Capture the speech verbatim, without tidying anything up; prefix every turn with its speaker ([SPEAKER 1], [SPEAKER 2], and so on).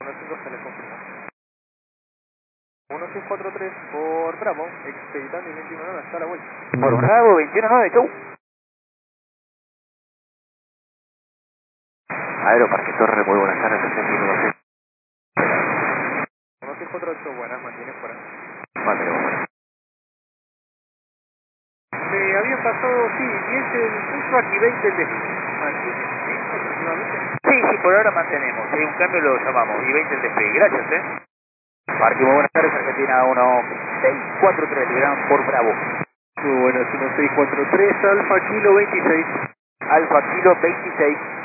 [SPEAKER 1] uno cinco se le confirma. uno seis cuatro tres por Bravo, expeditando y veintiuno nueve hasta la vuelta.
[SPEAKER 2] Por Bravo, veintiuno nueve, chau. Aeroparque Torre, muy buenas tardes, uno
[SPEAKER 1] seis cuatro ocho, buenas, mantiene fuera.
[SPEAKER 2] Vale,
[SPEAKER 1] Me habían pasado, sí, diez el uso aquí, veinte el despliegue. Mantiene, ¿sí? Aproximadamente.
[SPEAKER 2] sí, sí, por ahora mantenemos. Si hay un cambio lo llamamos. Y veinte el despegue. Gracias, eh. Parque, muy buenas tardes, Argentina uno seis cuatro tres, liberan por Bravo.
[SPEAKER 1] Muy buenas, uno seis cuatro tres, Alfa Kilo veintiséis.
[SPEAKER 2] Alfa Kilo veintiséis.